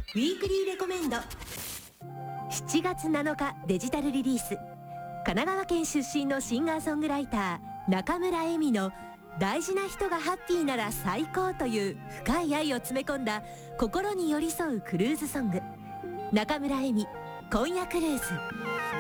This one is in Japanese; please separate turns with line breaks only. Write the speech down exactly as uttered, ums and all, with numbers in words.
ウィークリーレコメンド。
しちがつなのかデジタルリリース、神奈川県出身のシンガーソングライター中村恵美の大事な人がハッピーなら最高という深い愛を詰め込んだ心に寄り添うクルーズソング、中村恵美今夜クルーズ。